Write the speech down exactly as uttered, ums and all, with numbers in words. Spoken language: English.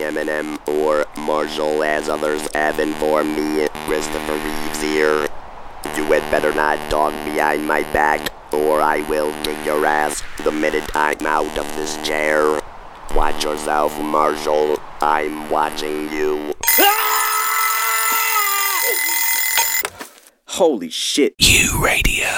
Eminem or Marshall as others have informed me. Christopher Reeves here. You had better not talk behind my back, or I will kick your ass the minute I'm out of this chair. Watch yourself, Marshall. I'm watching you. Holy shit. U Radio.